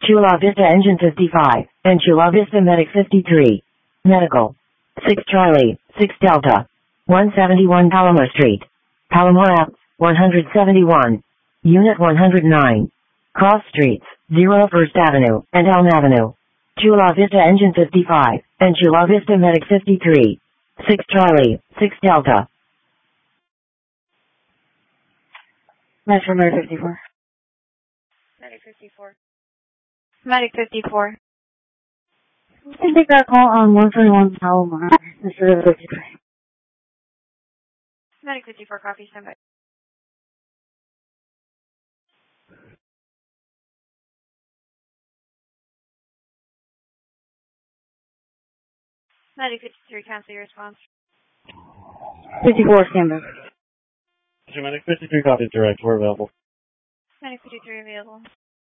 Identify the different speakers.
Speaker 1: Chula Vista Engine 55, and Chula Vista Medic 53. Medical. 6 Charlie, 6 Delta. 171 Palomar Street. Palomar Ave, 171. Unit 109. Cross Streets, 0 First Avenue, and Elm Avenue. Chula Vista Engine 55, and Chula Vista Medic 53. 6 Charlie, 6 Delta.
Speaker 2: Metro Medic 54.
Speaker 3: Medic 54. Medic 54.
Speaker 2: You can take that call on 121 Palomar instead of 53.
Speaker 3: Medic 54, copy, standby. Medic 53, cancel your response.
Speaker 2: 54, standby.
Speaker 4: Medic 53 copies direct. We're available.
Speaker 3: Medic 53 available.